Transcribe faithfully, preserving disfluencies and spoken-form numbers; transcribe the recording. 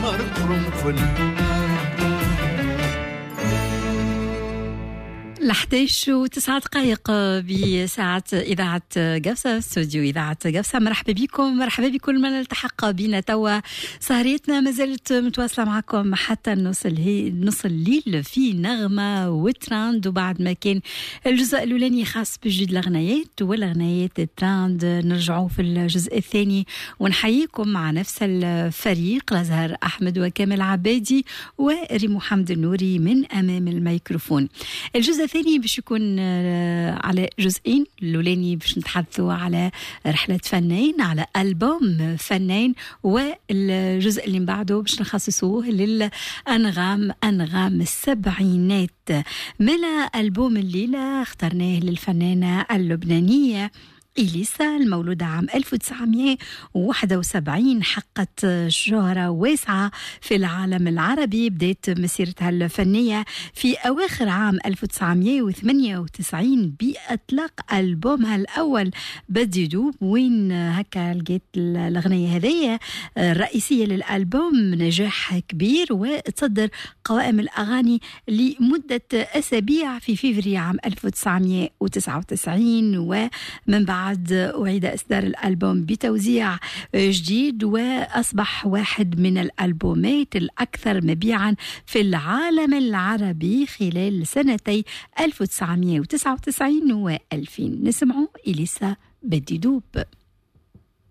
ثمر قرنفل. لحداش وتسعة دقائق بساعة إذاعة قفصة، استوديو إذاعة قفصة. مرحبا بكم، مرحبا بكل من التحق بنا توا. سهريتنا ما زالت متواصلة معكم حتى نص نص الليل في نغمة وتراند، وبعد ما كان الجزء الأولاني خاص بجديد الأغنيات والأغنيات التراند، نرجعوا في الجزء الثاني ونحييكم مع نفس الفريق، لازهر أحمد وكامل عبادي وريمو حمد النوري من أمام الميكروفون. الجزء الثاني باش يكون على جزئين، الأولاني باش نتحدثوا على رحلة فنان، على ألبوم فنان، والجزء اللي بعده باش نخصصوه للأنغام، أنغام السبعينات. ملا ألبوم الليلة اخترناه للفنانة اللبنانية إليسا، المولودة عام ألف وتسعمائة وواحد وسبعين، حققت شهرة واسعة في العالم العربي. بدأت مسيرتها الفنية في أواخر عام ألف وتسعمائة وثمانية وتسعين بإطلاق ألبومها الأول بدي دوب، وين هكا لقيت الأغنية هذه الرئيسية للألبوم نجاح كبير، وتصدر قوائم الأغاني لمدة أسابيع في فبراير عام ألف وتسعمائة وتسعة وتسعين. ومن بعد أعيد إصدار الألبوم بتوزيع جديد، وأصبح واحد من الألبومات الأكثر مبيعا في العالم العربي خلال سنتي ألف وتسعمائة وتسعة وتسعين و ألفين. نسمعوا إليسا بدي دوب.